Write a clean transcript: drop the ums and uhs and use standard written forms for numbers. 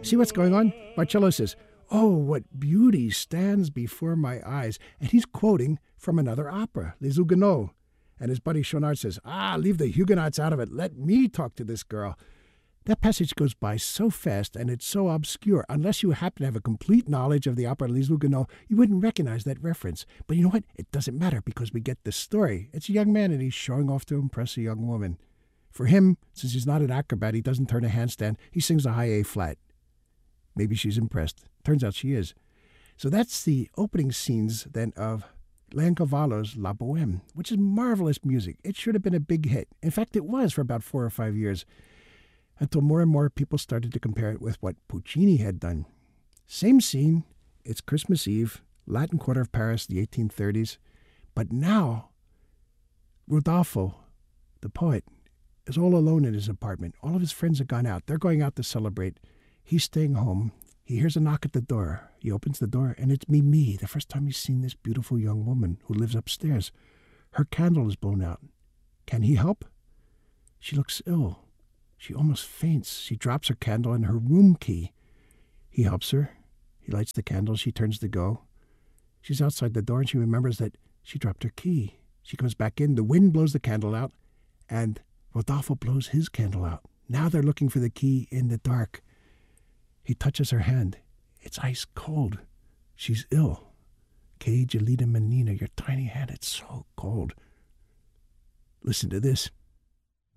See what's going on? Marcello says, "Oh, what beauty stands before my eyes." And he's quoting from another opera, Les Huguenots. And his buddy Schaunard says, "Leave the Huguenots out of it. Let me talk to this girl." That passage goes by so fast and it's so obscure. Unless you happen to have a complete knowledge of the opera Les Huguenots, you wouldn't recognize that reference. But you know what? It doesn't matter because we get the story. It's a young man and he's showing off to impress a young woman. For him, since he's not an acrobat, he doesn't turn a handstand. He sings a high A flat. Maybe she's impressed. Turns out she is. So that's the opening scenes then of Leoncavallo's La Bohème, which is marvelous music. It should have been a big hit. In fact, it was for about 4 or 5 years, until more and more people started to compare it with what Puccini had done. Same scene, it's Christmas Eve, Latin Quarter of Paris, the 1830s. But now, Rodolfo, the poet, is all alone in his apartment. All of his friends have gone out. They're going out to celebrate. He's staying home. He hears a knock at the door. He opens the door, and it's Mimi, the first time he's seen this beautiful young woman who lives upstairs. Her candle is blown out. Can he help? She looks ill. She almost faints. She drops her candle and her room key. He helps her. He lights the candle. She turns to go. She's outside the door, and she remembers that she dropped her key. She comes back in. The wind blows the candle out, and Rodolfo blows his candle out. Now they're looking for the key in the dark. He touches her hand. It's ice cold. She's ill. Que gelida menina, your tiny hand, it's so cold. Listen to this.